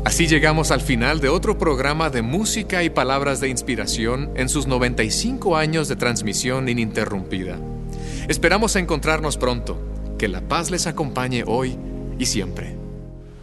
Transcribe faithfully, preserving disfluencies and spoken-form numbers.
Así llegamos al final de otro programa de música y palabras de inspiración en sus noventa y cinco años de transmisión ininterrumpida. Esperamos encontrarnos pronto. Que la paz les acompañe hoy y siempre.